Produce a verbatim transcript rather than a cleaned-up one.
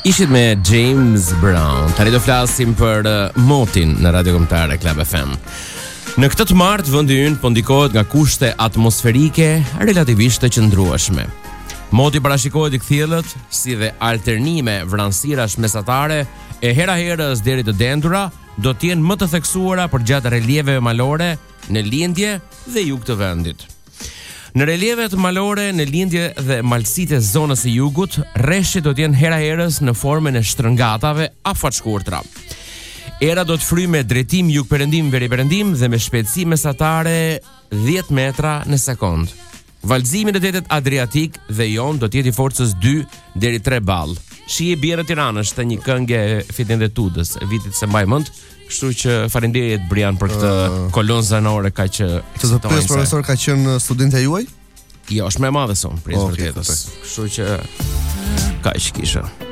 Ishit me James Brown. Tani do flasim për uh, motin në Radio Kombëtare Club F M. Në këtë të martë, vendi ynë po ndikohet nga kushte atmosferike relativisht të qëndrueshme. Moti parashikohet i kthjellët si dhe alternime vranësirash mesatare e hera herës deri të dendura do të jenë më të theksuara për gjatë relieveve malore në lindje dhe jug të vendit. Në relievet malore, në lindje dhe malësitë e zonës së jugut, rreshtit do të jenë hera herës në formën e shtrëngatave afatshkurtra. Era do të fryjë me drejtim jug-perëndim veri-perëndim dhe me shpejtësi mesatare dhjetë metra në sekond. Valëzimi në detet Adriatik dhe jon do të jetë i forcës dy deri tre ball. Shije bie në Tiranë është një këngë e Fitin dhe Tudës, e vitit se mbaj mend, kështu që faleminderit Brian për këtë uh, kolonë zanore kaq që të të pyes profesor ka qenë studentja juaj? Jo, është më e madhe son, për vërtetës. Kështu që kaq kisha.